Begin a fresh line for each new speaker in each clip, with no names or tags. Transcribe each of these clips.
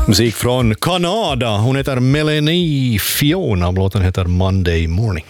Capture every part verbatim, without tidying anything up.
Musik från Kanada. Hon heter Melanie Fiona. Låten heter Monday Morning.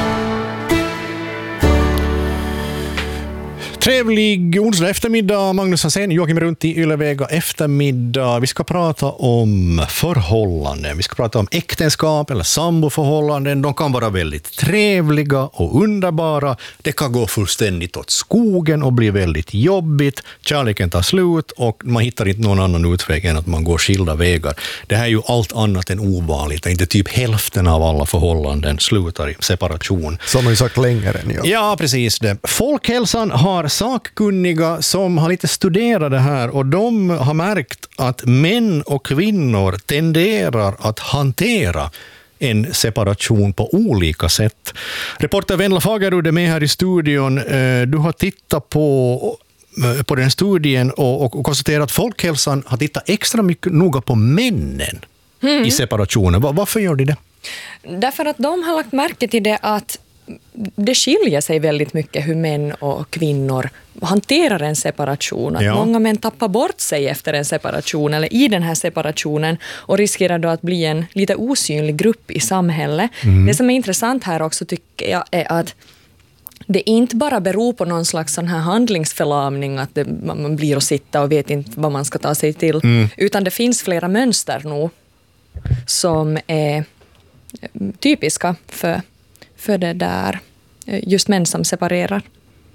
Trevlig onsdag eftermiddag, Magnus Hansén, Joakim runt i Ylevega eftermiddag. Vi ska prata om förhållanden. Vi ska prata om äktenskap eller samboförhållanden. De kan vara väldigt trevliga och underbara. Det kan gå fullständigt åt skogen och bli väldigt jobbigt. Kärleken tar slut och man hittar inte någon annan utväg än att man går skilda vägar. Det här är ju allt annat än ovanligt. Inte typ hälften av alla förhållanden slutar i separation.
Som har ju sagt längre än jag.
Ja, precis det. Folkhälsan har sakkunniga som har lite studerat det här och de har märkt att män och kvinnor tenderar att hantera en separation på olika sätt. Reporter Venla Fagerud är med här i studion. Du har tittat på, på den studien och, och konstaterat att folkhälsan har tittat extra mycket noga på männen mm. i separationer. Varför gör de det?
Därför att de har lagt märke till det att det skiljer sig väldigt mycket hur män och kvinnor hanterar en separation. Att ja. Många män tappar bort sig efter en separation eller i den här separationen och riskerar då att bli en lite osynlig grupp i samhället. Mm. Det som är intressant här också tycker jag är att det inte bara beror på någon slags sån här handlingsförlamning att det, man blir att sitta och vet inte vad man ska ta sig till. Mm. Utan det finns flera mönster nu som är typiska för för det där just män som separerar.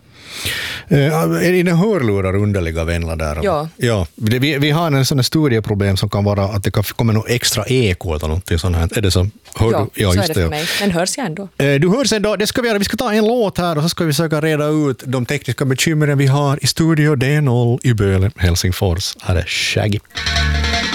Är det hörlurar underliga vänner där?
Ja.
ja. Vi, vi har en sån studieproblem som kan vara att det kan komma något extra eko eller något sånt här. Är det så? Hör
ja,
du? Ja,
så
just
är det för
det.
mig. Men hörs jag ändå?
Du hörs ändå. Det ska vi göra. Vi ska ta en låt här och så ska vi försöka reda ut de tekniska bekymren vi har i studio D noll i Böle, Helsingfors. Här är Shaggy.